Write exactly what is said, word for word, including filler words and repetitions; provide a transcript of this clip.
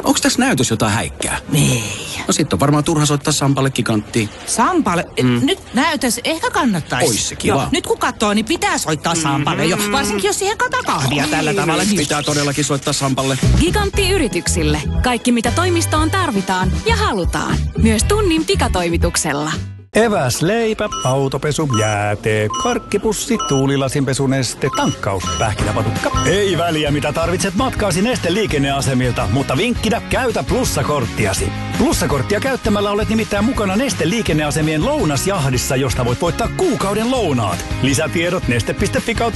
Onks tässä näytös jotain häikkää? Ei. No sit on varmaan turha soittaa Sampalle kikanttiin. Sampalle? Mm. Nyt näytös ehkä kannattaisi. Ois se kiva. Jo, nyt kun katsoo, niin pitää soittaa Sampalle jo. Varsinkin jos siihen kataa kahvia oh, tällä tavalla. Niin pitää todellakin soittaa Sampalle. Gigantti yrityksille. Kaikki mitä toimistoon tarvitaan ja halutaan. Myös tunnin pikatoimituksella. Eväs, leipä, autopesu, jäätee, karkkipussi, tuulilasinpesuneste, tankkaus, pähkinäpatukka. Ei väliä mitä tarvitset matkaasi Neste liikenneasemilta, mutta vinkkinä käytä plussakorttiasi. Plussakorttia käyttämällä olet nimittäin mukana Neste liikenneasemien lounasjahdissa, josta voit voittaa kuukauden lounaat. Lisätiedot neste piste fi kautta